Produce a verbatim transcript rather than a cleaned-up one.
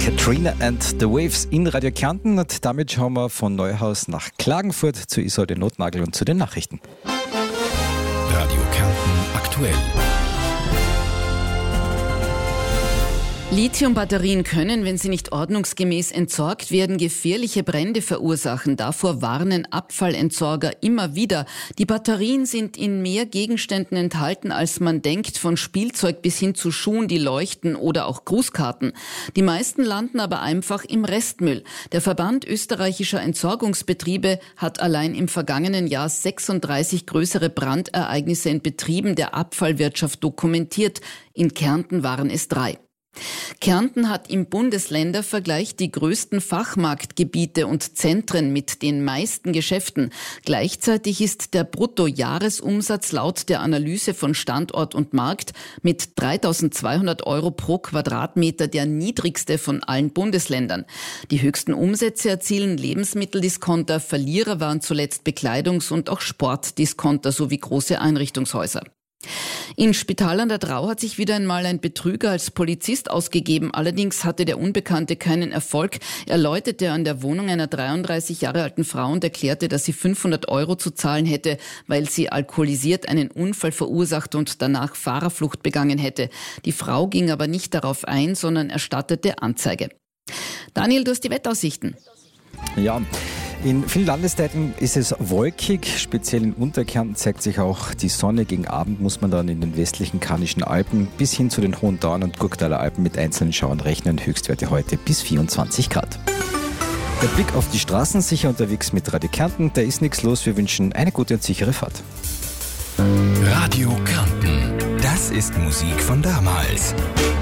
Katrina and the Waves in Radio Kärnten, und damit schauen wir von Neuhaus nach Klagenfurt zu Isolde Notnagel und zu den Nachrichten. Radio Kärnten aktuell. Lithiumbatterien können, wenn sie nicht ordnungsgemäß entsorgt werden, gefährliche Brände verursachen. Davor warnen Abfallentsorger immer wieder. Die Batterien sind in mehr Gegenständen enthalten, als man denkt, von Spielzeug bis hin zu Schuhen, die leuchten, oder auch Grußkarten. Die meisten landen aber einfach im Restmüll. Der Verband österreichischer Entsorgungsbetriebe hat allein im vergangenen Jahr sechsunddreißig größere Brandereignisse in Betrieben der Abfallwirtschaft dokumentiert. In Kärnten waren es drei. Kärnten hat im Bundesländervergleich die größten Fachmarktgebiete und Zentren mit den meisten Geschäften. Gleichzeitig ist der Bruttojahresumsatz laut der Analyse von Standort und Markt mit dreitausendzweihundert Euro pro Quadratmeter der niedrigste von allen Bundesländern. Die höchsten Umsätze erzielen Lebensmitteldiscounter, Verlierer waren zuletzt Bekleidungs- und auch Sportdiscounter sowie große Einrichtungshäuser. In Spital an der Drau hat sich wieder einmal ein Betrüger als Polizist ausgegeben. Allerdings hatte der Unbekannte keinen Erfolg. Er läutete an der Wohnung einer dreiunddreißig Jahre alten Frau und erklärte, dass sie fünfhundert Euro zu zahlen hätte, weil sie alkoholisiert einen Unfall verursacht und danach Fahrerflucht begangen hätte. Die Frau ging aber nicht darauf ein, sondern erstattete Anzeige. Daniel, du hast die Wettaussichten. Ja, in vielen Landesteilen ist es wolkig, speziell in Unterkärnten zeigt sich auch die Sonne. Gegen Abend muss man dann in den westlichen Karnischen Alpen bis hin zu den Hohen Tauern und Gurktaler Alpen mit einzelnen Schauern rechnen. Höchstwerte heute bis vierundzwanzig Grad. Der Blick auf die Straßen, sicher unterwegs mit Radio Kärnten, da ist nichts los. Wir wünschen eine gute und sichere Fahrt. Radio Kärnten, das ist Musik von damals.